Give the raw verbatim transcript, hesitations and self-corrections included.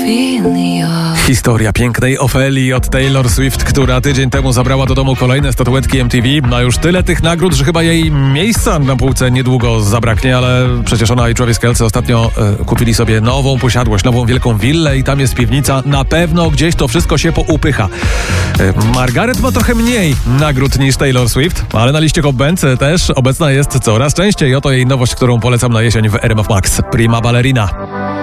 Historia pięknej Ofelii od Taylor Swift, która tydzień temu zabrała do domu kolejne statuetki M T V. Ma już tyle tych nagród, że chyba jej miejsca na półce niedługo zabraknie, ale przecież ona i Travis Kelce ostatnio e, kupili sobie nową posiadłość, nową wielką willę i tam jest piwnica. Na pewno gdzieś to wszystko się poupycha. E, Margaret ma trochę mniej nagród niż Taylor Swift, ale na liście Hot Band też obecna jest coraz częściej. Oto jej nowość, którą polecam na jesień w R M F Max. Prima Ballerina.